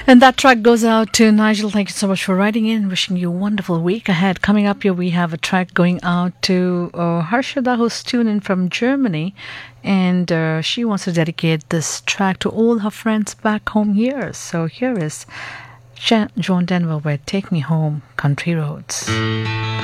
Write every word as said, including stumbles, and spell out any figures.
And that track goes out to Nigel. Thank you so much for writing in. Wishing you a wonderful week ahead. Coming up here, we have a track going out to uh, Harshada, who's tuned in from Germany. And uh, she wants to dedicate this track to all her friends back home here. So here is John Denver with Take Me Home, Country Roads.